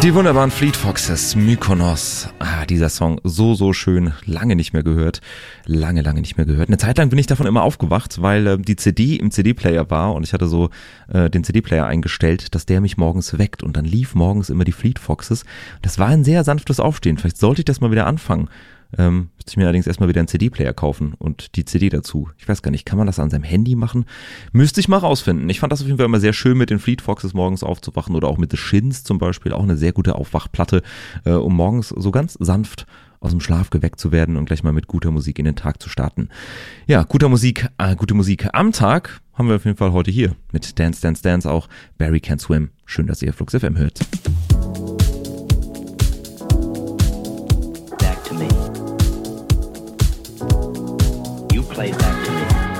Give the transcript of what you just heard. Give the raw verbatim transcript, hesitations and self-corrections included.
Die wunderbaren Fleet Foxes, Mykonos. Ah, dieser Song, so, so schön. Lange nicht mehr gehört. Lange, lange nicht mehr gehört. Eine Zeit lang bin ich davon immer aufgewacht, weil äh, die C D im C D-Player war und ich hatte so äh, den C D-Player eingestellt, dass der mich morgens weckt und dann lief morgens immer die Fleet Foxes. Das war ein sehr sanftes Aufstehen. Vielleicht sollte ich das mal wieder anfangen. Ähm, müsste ich mir allerdings erstmal wieder einen C D-Player kaufen und die C D dazu. Ich weiß gar nicht, kann man das an seinem Handy machen? Müsste ich mal rausfinden. Ich fand das auf jeden Fall immer sehr schön, mit den Fleet Foxes morgens aufzuwachen oder auch mit The Shins zum Beispiel, auch eine sehr gute Aufwachplatte, äh, um morgens so ganz sanft aus dem Schlaf geweckt zu werden und gleich mal mit guter Musik in den Tag zu starten. Ja, guter Musik, äh, gute Musik am Tag haben wir auf jeden Fall heute hier mit Dance, Dance, Dance auch Barry Can't Swim. Schön, dass ihr Flux F M hört.